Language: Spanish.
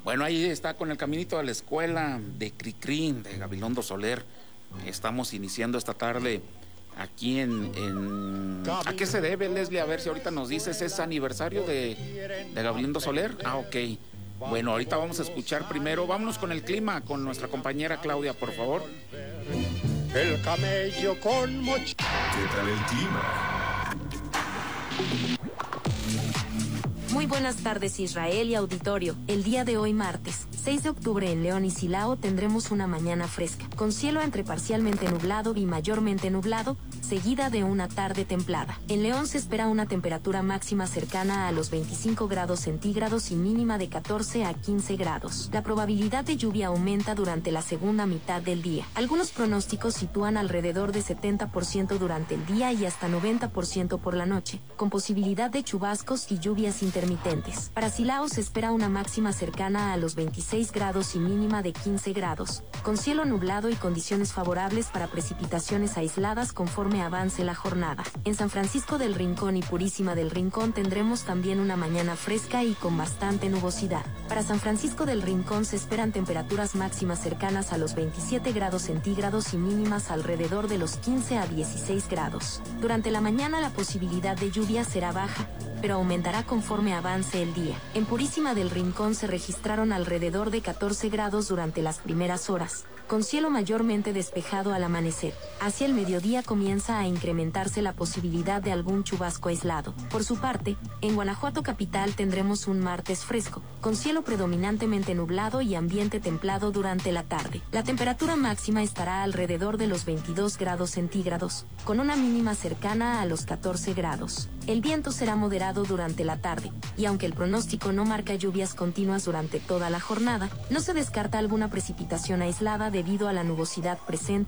Bueno, ahí está con el caminito a la escuela de Cricrí, de Gabilondo Soler. Estamos iniciando esta tarde aquí ¿A qué se debe, Leslie? A ver si ahorita nos dices, ¿es aniversario de Gabilondo Soler? Ah, ok. Bueno, ahorita vamos a escuchar primero. Vámonos con el clima, con nuestra compañera Claudia, por favor. El camello con mochila. ¿Qué tal el clima? Muy buenas tardes, Israel y auditorio. El día de hoy, martes 6 de octubre, en León y Silao tendremos una mañana fresca, con cielo entre parcialmente nublado y mayormente nublado, seguida de una tarde templada. En León se espera una temperatura máxima cercana a los 25 grados centígrados y mínima de 14 a 15 grados. La probabilidad de lluvia aumenta durante la segunda mitad del día. Algunos pronósticos sitúan alrededor de 70% durante el día y hasta 90% por la noche, con posibilidad de chubascos y lluvias intermitentes. Para Silao se espera una máxima cercana a los 26 grados y mínima de 15 grados, con cielo nublado y condiciones favorables para precipitaciones aisladas conforme avance la jornada. En San Francisco del Rincón y Purísima del Rincón tendremos también una mañana fresca y con bastante nubosidad. Para San Francisco del Rincón se esperan temperaturas máximas cercanas a los 27 grados centígrados y mínimas alrededor de los 15 a 16 grados. Durante la mañana la posibilidad de lluvia será baja, pero aumentará conforme avance el día. En Purísima del Rincón se registraron alrededor de 14 grados durante las primeras horas, con cielo mayormente despejado al amanecer. Hacia el mediodía comienza a incrementarse la posibilidad de algún chubasco aislado. Por su parte, en Guanajuato capital tendremos un martes fresco, con cielo predominantemente nublado y ambiente templado durante la tarde. La temperatura máxima estará alrededor de los 22 grados centígrados, con una mínima cercana a los 14 grados. El viento será moderado durante la tarde, y aunque el pronóstico no marca lluvias continuas durante toda la jornada, no se descarta alguna precipitación aislada debido a la nubosidad presente